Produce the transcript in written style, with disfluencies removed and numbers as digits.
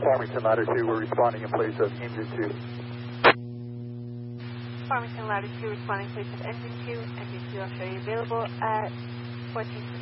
Farmington Ladder 2, we're responding in place of Engine 2. Farmington Ladder 2, responding in place of Engine 2. Engine 2, I'll show you available at 14